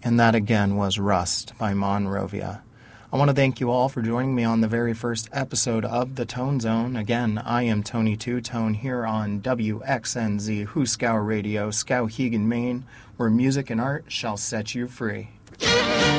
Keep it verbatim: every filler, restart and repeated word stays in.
And that again was Rust by Monrovia. I want to thank you all for joining me on the very first episode of The Tone Zone. Again, I am Tony Two Tone here on W X N Z Huskow Radio, Skowhegan, Maine, where music and art shall set you free.